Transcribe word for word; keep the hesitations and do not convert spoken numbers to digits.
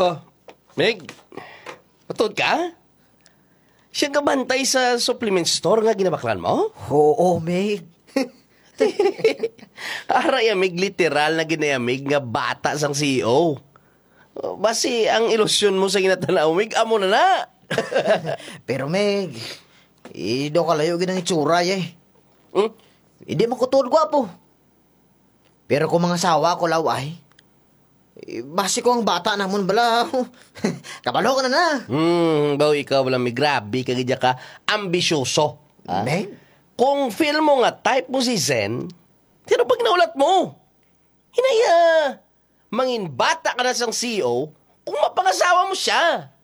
Oh, Meg, patod ka? Siya gabantay sa supplement store nga ginabaklan mo? Oo, Meg. Aray amig literal na ginayamig nga bata sang C E O. Oh, basi ang ilusyon mo sa ginatanaw, Meg, amo na na. Pero, Meg, ido kalayo ginang itsura, eh. Hmm? Hindi man ko tuod gwapo. Pero kung mga sawa ko laway, eh, basi ko ang bata namon bala. Kabalo ka na na. Hmm, baw ikaw wala may grabe kagidya ka ambisyoso. Ah? Meg? Kung feel mo nga type mo si Zen, pero pag naulat mo, hinaya, mangin bata ka na sang C E O kung mapangasawa mo siya.